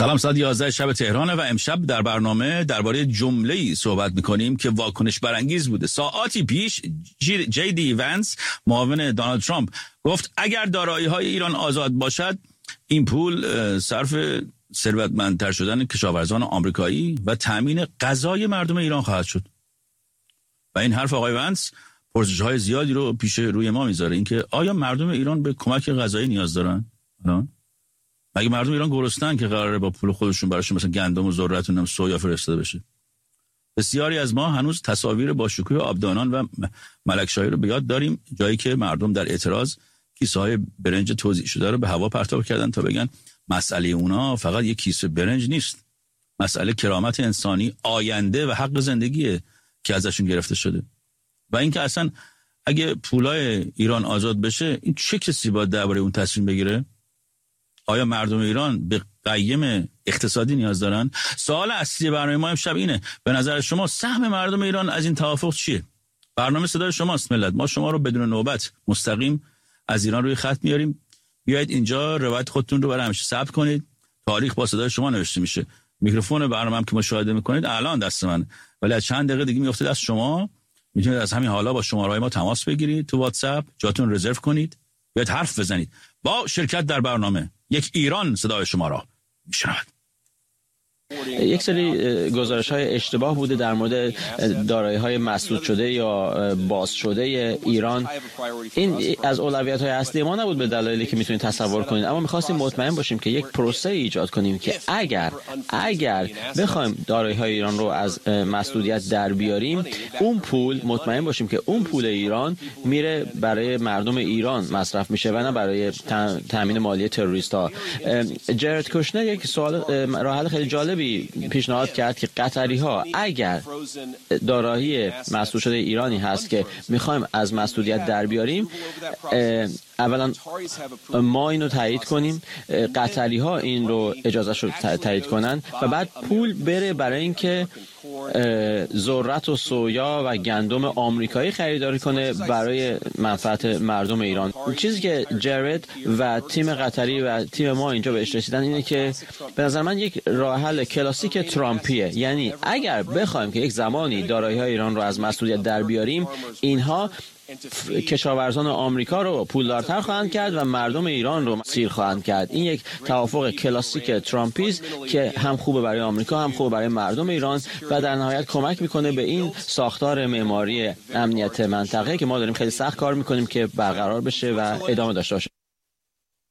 سلام، ساعت 11 شب تهرانه و امشب در برنامه درباره جمله‌ای صحبت می‌کنیم که واکنش برانگیز بوده. ساعاتی پیش جی دی ونس، معاون دونالد ترامپ، گفت اگر دارایی‌های ایران آزاد باشد، این پول صرف ثروتمندتر شدن کشاورزان آمریکایی و تامین غذای مردم ایران خواهد شد. و این حرف آقای ونس پرسش‌های زیادی رو پیش روی ما میذاره، اینکه آیا مردم ایران به کمک غذایی نیاز دارن؟ مگه مردم ایران گرسنه‌اند که قراره با پول خودشون براشون مثلا گندم و ذرت و سویا فرستاده بشه؟ بسیاری از ما هنوز تصاویر با شکوه آبدانان و ملکشاهی رو به یاد داریم، جایی که مردم در اعتراض کیسه‌های برنج توزیع شده رو به هوا پرتاب کردن تا بگن مسئله اونا فقط یک کیسه برنج نیست، مسئله کرامت انسانی، آینده و حق زندگیه که ازشون گرفته شده. و اینکه اصلا اگه پولای ایران آزاد بشه، این چه کسی باید درباره اون تصمیم بگیره؟ آیا مردم ایران به قیم اقتصادی نیاز دارن؟ سوال اصلی برنامه ما امشب اینه، به نظر شما سهم مردم ایران از این توافق چیه؟ برنامه صدای شماست ملت، ما شما رو بدون نوبت مستقیم از ایران روی خط میاریم. بیایید اینجا روایت خودتون رو برای همیشه ثبت کنید. تاریخ با صدای شما نوشته میشه. میکروفون برنامه هم که مشاهده میکنید الان دست من، ولی از چند دقیقه دیگه میفته دست شما. میتونید از همین حالا با شماره‌های ما تماس بگیرید، تو واتساپ جاتون رزرو کنید، بیاید حرف بزنید. با شرکت در برنامه یک ایران صدای شما را میشنود. یک سری گزارش‌های اشتباه بوده در مورد دارایی‌های مسدود شده یا باز شده ایران. این از اولویت‌های اصلی ما نبود به دلایلی که میتونید تصور کنید، اما می‌خواستیم مطمئن باشیم که یک پروسه ایجاد کنیم که اگر بخوایم دارایی‌های ایران رو از مسدودیت در بیاریم، اون پول مطمئن باشیم که اون پول ایران میره برای مردم ایران مصرف میشه و نه برای تامین مالی تروریست‌ها. جرد کوشنر یک سوال راه حل خیلی جالبی پیشنهاد کرد که قطری‌ها اگر دارایی مسدود شده ایرانی هست که میخوایم از مسدودیت در بیاریم، اولا ما اینو تایید کنیم، قطری‌ها این رو اجازه شد تایید کنن و بعد پول بره برای اینکه ذرت و سویا و گندم آمریکایی خریداری کنه برای منفعت مردم ایران. چیزی که جرد و تیم قطری و تیم ما اینجا بهش رسیدن اینه که به نظر من یک راه حل کلاسیک ترامپیه، یعنی اگر بخوایم که یک زمانی دارایی‌های ایران رو از مسدودیت در بیاریم، اینها کشاورزان آمریکا رو پولدارتر خواهند کرد و مردم ایران رو سیر خواهند کرد. این یک توافق کلاسیک ترامپیست که هم خوبه برای آمریکا هم خوبه برای مردم ایران و در نهایت کمک میکنه به این ساختار معماری امنیت منطقه که ما داریم خیلی سخت کار میکنیم که برقرار بشه و ادامه داشته باشه.